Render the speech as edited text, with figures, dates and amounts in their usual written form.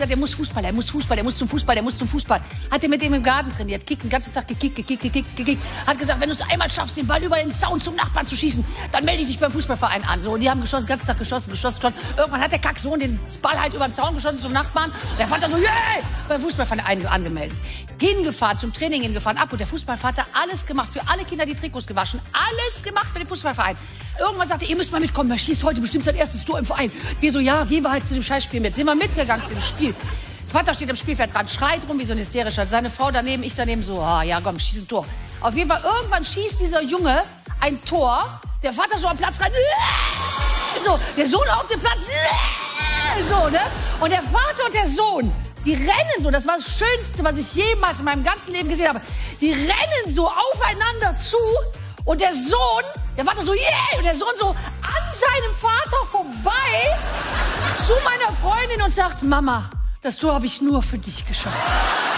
gesagt, er muss Fußball, er muss Fußball, er muss zum Fußball, er muss zum Fußball. Hat er mit dem im Garten trainiert, kickt den ganzen Tag gekickt. Hat gesagt, wenn du es einmal schaffst, den Ball über den Zaun zum Nachbarn zu schießen, dann melde ich dich beim Fußballverein an. So, und die haben geschossen, den ganzen Tag geschossen. Irgendwann hat der Kacksohn den Ball halt über den Zaun geschossen zum Nachbarn. Und der Vater so, yeah, beim Fußballverein angemeldet. Hingefahren, zum Training hingefahren, ab. Und der Fußballvater alles gemacht, für alle Kinder die Trikots gewaschen, alles gemacht für den Fußballverein. Irgendwann sagte er, ihr müsst mal mitkommen, er schießt heute bestimmt sein erstes Tor im Verein. Wir so, ja, gehen wir halt zu dem Scheißspiel mit. Sind wir mitgegangen zu dem Spiel. Vater steht am Spielfeldrand, schreit rum wie so ein hysterischer. Seine Frau daneben, ich daneben so, ja komm, schieß ein Tor. Auf jeden Fall, irgendwann schießt dieser Junge ein Tor. Der Vater so am Platz rein, so, der Sohn auf dem Platz, so, ne? Und der Vater und der Sohn, die rennen so, das war das Schönste, was ich jemals in meinem ganzen Leben gesehen habe. Die rennen so aufeinander zu und der Sohn, der Vater so, yeah, und der Sohn so an seinem Vater vorbei zu meiner Freundin und sagt, Mama, das Tor habe ich nur für dich geschossen.